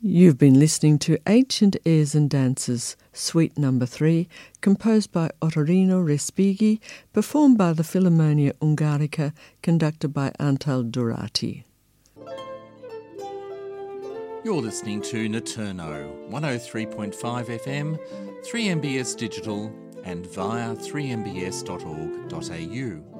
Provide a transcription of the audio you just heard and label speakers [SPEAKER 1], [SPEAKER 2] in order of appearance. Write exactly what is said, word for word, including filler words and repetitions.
[SPEAKER 1] You've been listening to Ancient Airs and Dances, Suite Number three, composed by Ottorino Respighi, performed by the Philharmonia Ungarica, conducted by Antal Durati.
[SPEAKER 2] You're listening to Naturno, one oh three point five F M, three M B S Digital, and via three m b s dot org dot a u.